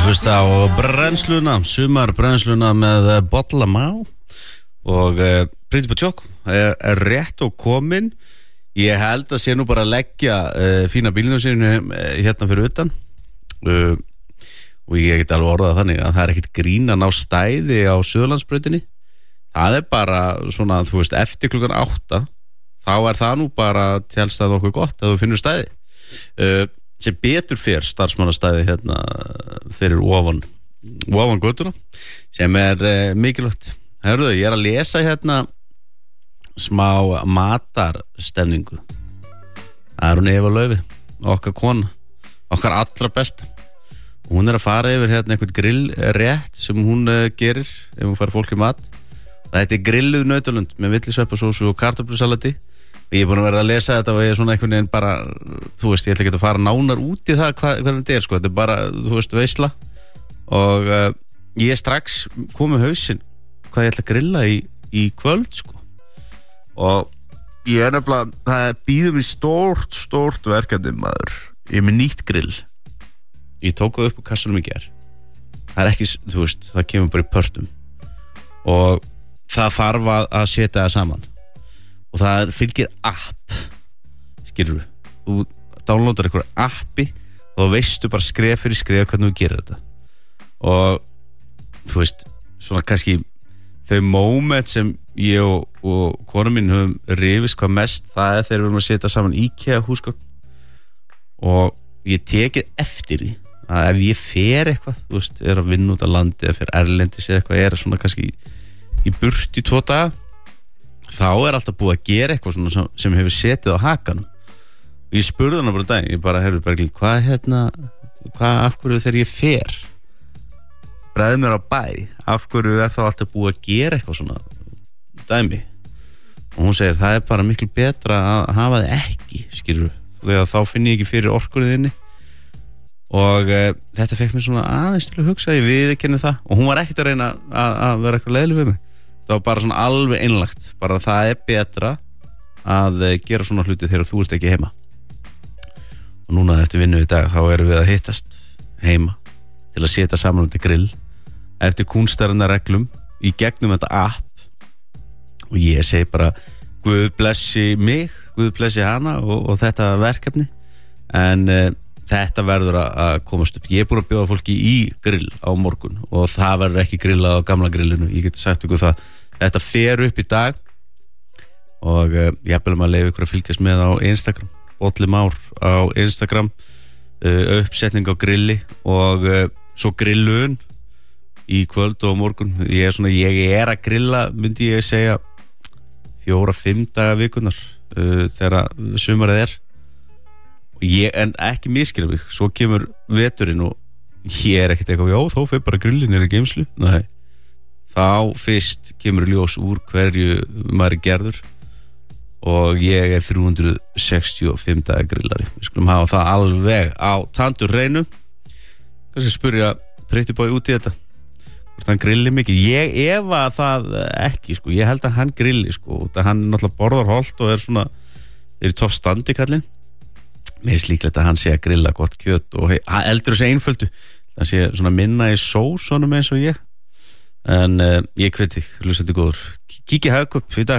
hlusta á brennsluna, sumarbrennsluna með Bolla Má og Pretty Boy Choco er rétt og komin. Ég held að sé nú bara að leggja fína bílnum sinu hérna fyrir utan og ég get alveg orðað þannig að það er ekkert grín að ná stæði á Suðurlandsbrautinni. Það er bara svona, þú veist, eftir klukkan 8 þá er það nú bara tjálstað okkur gott að þú finnur stæði. Sem betur fyrr starfsmannastæði hérna fyrir ofan götuna sem er mikilvægt. Hörðu, ég er að lesa hérna smá matarstemningu. Það er hún Eva Laufi, okkar kona, okkar allra besta. Hún er að fara yfir hérna einhvern grillrétt sem hún gerir ef hún fær fólk í mat. Það heitir grilluð nautalund með villisveppasósu og kartöflusalati. Ég er búin að vera að lesa þetta og ég er svona einhvern veginn bara, þú veist, ég ætla ekki að fara nánar út í það hvernig þetta er, sko, þetta er bara, þú veist, veisla og ég er strax komið hausinn hvað ég ætla að grilla í kvöld, sko, og ég er nefnilega, það býður mér stórt verkefni, maður, ég er með nýtt grill, ég tók það upp á kassanum í gær, það er ekki, þú veist, það kemur bara í pörtum og það þarf að setja það saman. Og það fylgir app, skilur við, þú downloadar einhverja appi og veistu bara skref fyrir skref hvernig þú gerir þetta. Og þú veist, svona kannski þau moment sem ég og kona mín höfum rifist hvað mest, það er þegar við erum að setja saman IKEA húsgögn. Og ég tekið eftir því að ef ég fer eitthvað, þú veist, er að vinna út á landi eða fer erlendis eða eitthvað, er svona kannski í burt í 2 daga, þá er alltaf búið að gera eitthvað svona sem hefur setið á hakanum og ég spurði hana bara daginn, ég bara herfi Berglind, hvað af hverju þegar ég fer bregði mér á bæ, af hverju er þá alltaf búið að gera eitthvað svona dæmi og hún segir það er bara miklu betra að hafa það ekki, skilur við, þá finn ég ekki fyrir orkunniðinni og þetta fekk mér svona aðeins til að hugsa, ég viðurkenni það og hún var ekkert að reyna að vera eitthvað leiðileg við mig. Það var bara svona alveg einlægt, bara það er betra að gera svona hluti þegar þú ert ekki heima. Og núna eftir vinnu í dag þá erum við að hittast heima til að setja saman þetta grill eftir kúnstarinnar reglum í gegnum þetta app og ég segi bara Guð blessi mig, Guð blessi hana og þetta verkefni en þetta verður að komast upp. Ég er búin að bjóða fólki í grill á morgun og það verður ekki grillað á gamla grillinu. Ég geti sagt ykkur það. Þetta fer upp í dag og ég vil maður leyfa ykkur að fylgjast með á Instagram. Bolli Már á Instagram, uppsetning á grilli og svo grillun í kvöld og morgun. Ég er að grilla, myndi ég segja, 4-5 daga vikunar þegar sumarið er. En ekki miskilja mig, svo kemur veturinn og ég er ekkert eitthvað, já þá fer bara grillin í geymslu, nei, þá fyrst kemur ljós úr hverju maður er gerður og ég er 365 daga grillari, við skulum hafa það alveg á tandur hreinu. Kannski spyrja Pretty Boy út í þetta hvort hann grilli mikið, ég efa það ekki, sko, ég held að hann grilli, sko, hann náttúrulega borðar holt og er í topp standi kallinn. Mér er líklegt að hann sé að grilla gott kjöt og eldur þessi einföldu það sé svona minna í sósunum eins og ég en ég hveti, hlustandi góður, kíkja Hagkaup í dag.